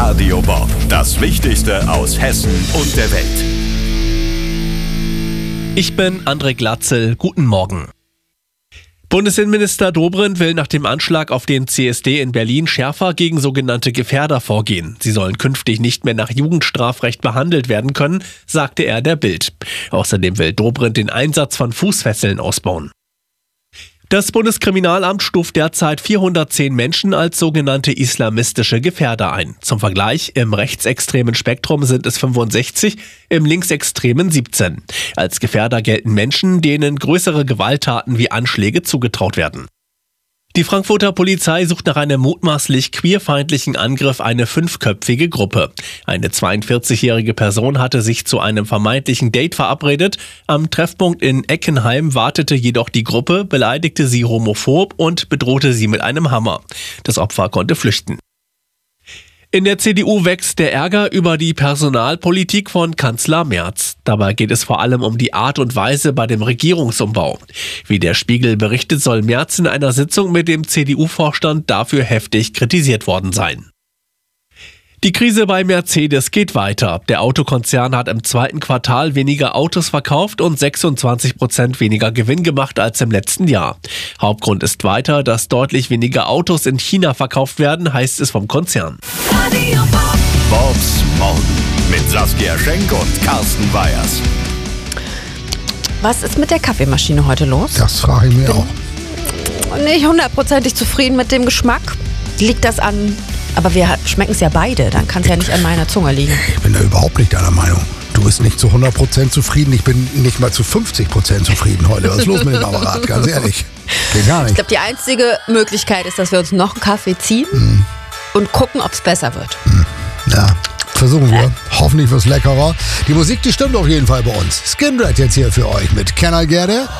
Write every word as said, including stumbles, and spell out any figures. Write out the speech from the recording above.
Radio Bob, das Wichtigste aus Hessen und der Welt. Ich bin André Glatzel. Guten Morgen. Bundesinnenminister Dobrindt will nach dem Anschlag auf den C S D in Berlin schärfer gegen sogenannte Gefährder vorgehen. Sie sollen künftig nicht mehr nach Jugendstrafrecht behandelt werden können, sagte er der Bild. Außerdem will Dobrindt den Einsatz von Fußfesseln ausbauen. Das Bundeskriminalamt stuft derzeit vierhundertzehn Menschen als sogenannte islamistische Gefährder ein. Zum Vergleich, im rechtsextremen Spektrum sind es fünfundsechzig, im linksextremen siebzehn. Als Gefährder gelten Menschen, denen größere Gewalttaten wie Anschläge zugetraut werden. Die Frankfurter Polizei sucht nach einem mutmaßlich queerfeindlichen Angriff eine fünfköpfige Gruppe. Eine zweiundvierzigjährige Person hatte sich zu einem vermeintlichen Date verabredet. Am Treffpunkt in Eckenheim wartete jedoch die Gruppe, beleidigte sie homophob und bedrohte sie mit einem Hammer. Das Opfer konnte flüchten. In der C D U wächst der Ärger über die Personalpolitik von Kanzler Merz. Dabei geht es vor allem um die Art und Weise bei dem Regierungsumbau. Wie der Spiegel berichtet, soll Merz in einer Sitzung mit dem C D U-Vorstand dafür heftig kritisiert worden sein. Die Krise bei Mercedes geht weiter. Der Autokonzern hat im zweiten Quartal weniger Autos verkauft und sechsundzwanzig Prozent weniger Gewinn gemacht als im letzten Jahr. Hauptgrund ist weiter, dass deutlich weniger Autos in China verkauft werden, heißt es vom Konzern. Bobs Morgen mit Saskia Schenk und Carsten Weyers. Was ist mit der Kaffeemaschine heute los? Das frage ich mich auch. Nicht hundertprozentig zufrieden mit dem Geschmack. Liegt das an... Aber wir schmecken es ja beide, dann kann es ja nicht an meiner Zunge liegen. Ich bin da überhaupt nicht deiner Meinung. Du bist nicht zu hundert Prozent zufrieden, ich bin nicht mal zu fünfzig Prozent zufrieden heute. Was ist los mit dem Apparat, ganz ehrlich? Geht gar nicht. Ich glaube, die einzige Möglichkeit ist, dass wir uns noch einen Kaffee ziehen mm. und gucken, ob es besser wird. Mm. Ja, versuchen wir. Ja. Hoffentlich wird's leckerer. Die Musik, die stimmt auf jeden Fall bei uns. Skindred jetzt hier für euch mit Can I Get It?